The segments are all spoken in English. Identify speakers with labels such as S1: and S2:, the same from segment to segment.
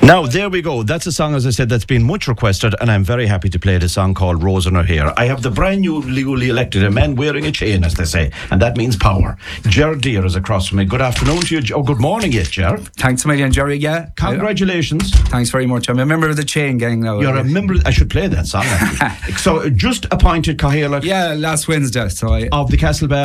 S1: Now, there we go. That's a song, as I said, that's been much requested, and I'm very happy to play the song called Rose in Her Hair. I have the brand new legally elected, a man wearing a chain, as they say, and that means power. Ger Deere is across from me. Good afternoon to you. Oh, good morning, yes, Ger.
S2: Thanks a million, Jerry, yeah.
S1: Congratulations.
S2: Thanks very much. I'm a member of the chain gang now.
S1: You're a member, I should play that song. So, just appointed Cathaoirleach?
S2: Yeah, last Wednesday.
S1: Of the Castlebar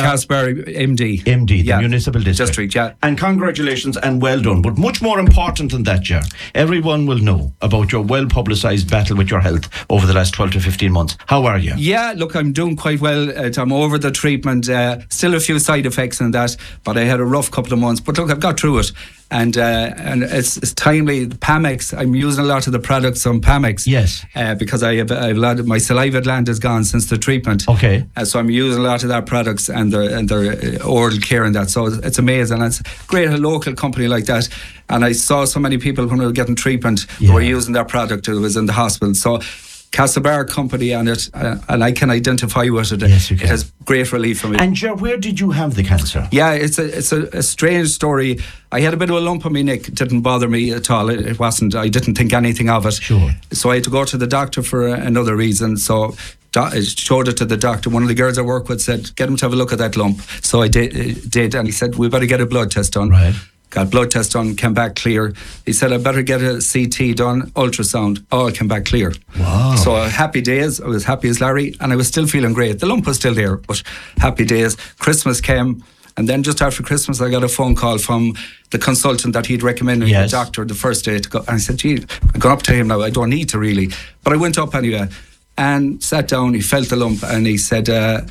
S2: MD.
S1: MD, the municipal district.
S2: Yeah.
S1: And congratulations and well done. But much more important than that, Ger, everyone will know about your well-publicised battle with your health over the last 12 to 15 months. How are you?
S2: Yeah, look, I'm doing quite well. I'm over the treatment. Still a few side effects in that, but I had a rough couple of months. But look, I've got through it. And it's timely. Pamex, I'm using a lot of the products on Pamex.
S1: Yes.
S2: Because I have a lot of my saliva gland is gone since the treatment.
S1: Okay.
S2: So I'm using a lot of their products and their oral care and that. So it's amazing. It's great, a local company like that. And I saw so many people when they were getting treatment who were using their product who was in the hospital. So Castlebar company on it, and I can identify with it.
S1: Yes, you can.
S2: It has great relief from it.
S1: And Ger, where did you have the cancer?
S2: Yeah, it's a strange story. I had a bit of a lump on my neck. It didn't bother me at all. It wasn't. I didn't think anything of it.
S1: Sure.
S2: So I had to go to the doctor for another reason. So I showed it to the doctor. One of the girls I work with said, get him to have a look at that lump. So I did, and he said, we better get a blood test done.
S1: Right.
S2: Got blood test done, came back clear. He said, I better get a CT done, ultrasound. All came back clear.
S1: Wow.
S2: So happy days. I was happy as Larry, and I was still feeling great. The lump was still there, but happy days. Christmas came, and then just after Christmas, I got a phone call from the consultant that he'd recommended, the doctor, the first day to go. And I said, gee, I've gone up to him now. I don't need to really. But I went up anyway and sat down. He felt the lump, and he said,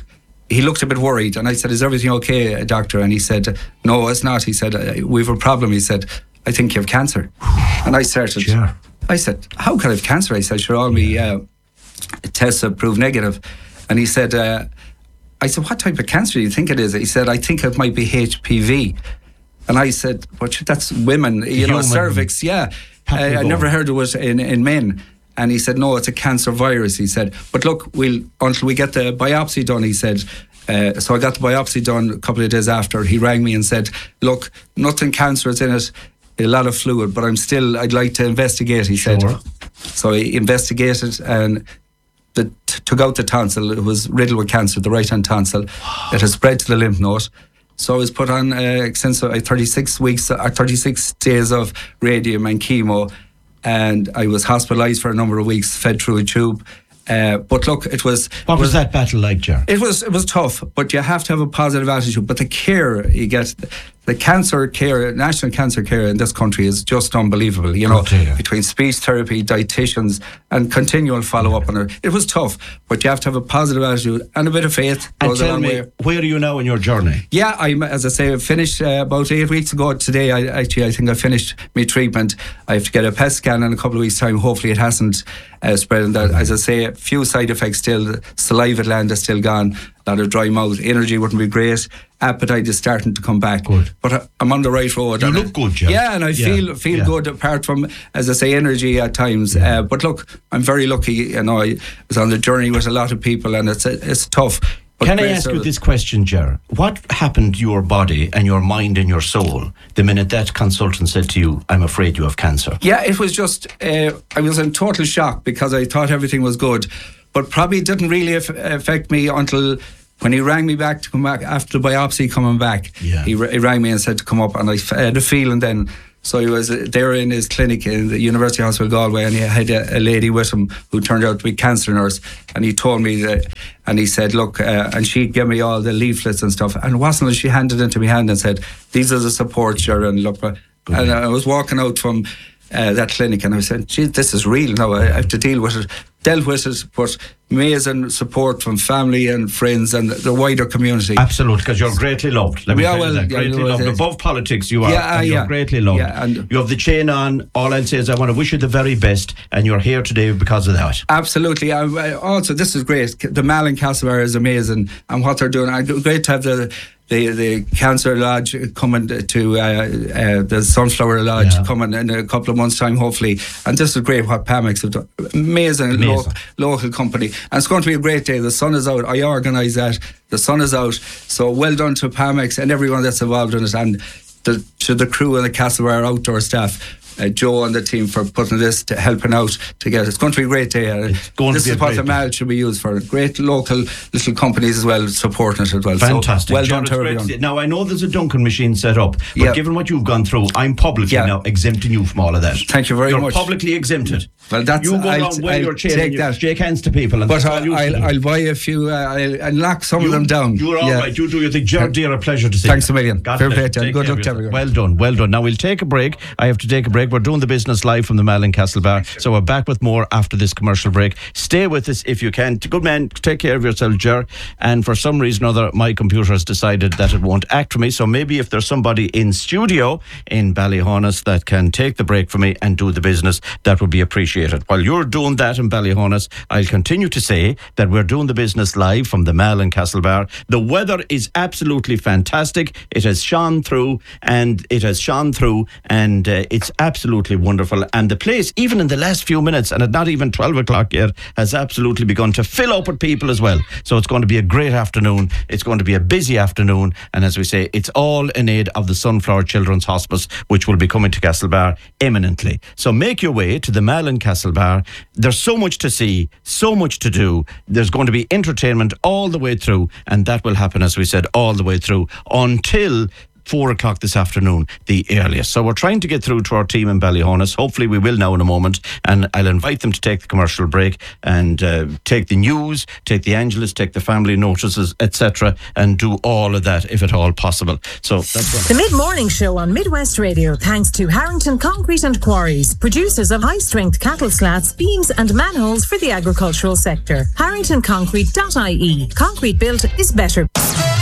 S2: he looked a bit worried, and I said, is everything okay, doctor? And he said, no, it's not. He said, we've a problem. He said, I think you have cancer. And I started,
S1: Sure.
S2: I said, how can I have cancer? I said, sure, all my tests have proved negative. And he said, I said, what type of cancer do you think it is? He said, I think it might be HPV. And I said, but that's women, cervix, yeah. I never heard of it in men. And he said, no, it's a cancer virus, he said. But look, until we get the biopsy done, he said. So I got the biopsy done a couple of days after. He rang me and said, look, nothing cancerous in it, a lot of fluid, but I'd like to investigate, he said. So he investigated and took out the tonsil. It was riddled with cancer, the right-hand tonsil. It had spread to the lymph node. So I was put on 36 days of radium and chemo. And I was hospitalised for a number of weeks, fed through a tube. But look, it was...
S1: What was that battle like, Ger?
S2: It was tough, but you have to have a positive attitude. But the care you get, the cancer care, national cancer care in this country is just unbelievable. Between speech therapy, dietitians, and continual follow-up on it. It was tough, but you have to have a positive attitude and a bit of faith.
S1: And tell me, where are you now in your journey?
S2: Yeah, as I say, I finished about 8 weeks ago today. I think I finished my treatment. I have to get a PET scan in a couple of weeks' time. Hopefully it hasn't spread. And that, as I say, a few side effects still. The saliva gland is still gone. A lot of dry mouth. Energy wouldn't be great. Appetite is starting to come back.
S1: Good.
S2: But I'm on the right road.
S1: You look good, Ger.
S2: Yeah, and I feel good apart from, as I say, energy at times. But look, I'm very lucky. I was on the journey with a lot of people, and it's tough.
S1: Can I ask you this question, Ger? What happened to your body and your mind and your soul the minute that consultant said to you, I'm afraid you have cancer?
S2: Yeah, it was just, I was in total shock because I thought everything was good, but probably didn't really affect me until when he rang me back to come back after the biopsy coming back.
S1: Yeah.
S2: He rang me and said to come up, and I had a feeling then. So he was there in his clinic in the University Hospital Galway, and he had a lady with him who turned out to be a cancer nurse, and he told me that, and he said, look, and she gave me all the leaflets and stuff, and it wasn't until she handed it into my hand and said, these are the supports, Ger, and look, and I was walking out from that clinic, and I said, gee, this is real now, I have to deal with it. Dealt with it, but amazing support from family and friends and the wider community.
S1: Absolutely, because you're greatly loved. Let me tell you that. Greatly loved. Above politics, you are. You're greatly loved. And you have the chain on. All I'll say is I want to wish you the very best, and you're here today because of that.
S2: Absolutely. Also, this is great. The Malin Castlebar is amazing, and what they're doing. Great to have the Cancer Lodge coming to the Sunflower Lodge coming in a couple of months' time, hopefully. And this is great what Pamex have done. Amazing. Local company. And it's going to be a great day. The sun is out. I organise that. The sun is out. So well done to Pamex and everyone that's involved in it, and to the crew and the Castlebar outdoor staff. Joe and the team for putting this, to helping out to get it. It's going to be a great day. This is what the Mall should be used for. Great local little companies as well supporting it as well.
S1: Fantastic.
S2: So, well done to everyone.
S1: Now, I know there's a Duncan machine set up, but given what you've gone through, I'm publicly now exempting you from all of that.
S2: Thank you very much.
S1: You're publicly exempted.
S2: Well, that's,
S1: you go around with your chain and you shake hands to people. And
S2: but I'll buy a few, I'll knock some of them down.
S1: You're all right. You do your thing. Dear, a pleasure to see
S2: Thanks
S1: you.
S2: a million. Fair play, John. Good luck to everyone.
S1: Well done, well done. Now we'll take a break. I have to take a break. We're doing the business live from the Malin Castle Bar. So we're back with more after this commercial break. Stay with us if you can. Good man, take care of yourself, Ger. And for some reason or other, my computer has decided that it won't act for me. So maybe if there's somebody in studio in Ballyhonus that can take the break for me and do the business, that would be appreciated. While you're doing that in Ballyhonus, I'll continue to say that we're doing the business live from the Malin Castle Bar. The weather is absolutely fantastic. It has shone through and it's absolutely wonderful. And the place, even in the last few minutes, and at not even 12 o'clock yet, has absolutely begun to fill up with people as well. So it's going to be a great afternoon. It's going to be a busy afternoon. And as we say, it's all in aid of the Sunflower Children's Hospice, which will be coming to Castlebar imminently. So make your way to the Malin Castle Bar. There's so much to see, so much to do. There's going to be entertainment all the way through, and that will happen, as we said, all the way through until 4 o'clock this afternoon, the earliest. So we're trying to get through to our team in Ballyhonus. Hopefully we will now in a moment, and I'll invite them to take the commercial break and take the news, take the Angelus, take the family notices, etc., and do all of that if at all possible. So that's what.
S3: The Mid-Morning Show on Midwest Radio, thanks to Harrington Concrete and Quarries, producers of high-strength cattle slats, beams and manholes for the agricultural sector. HarringtonConcrete.ie. Concrete built is better.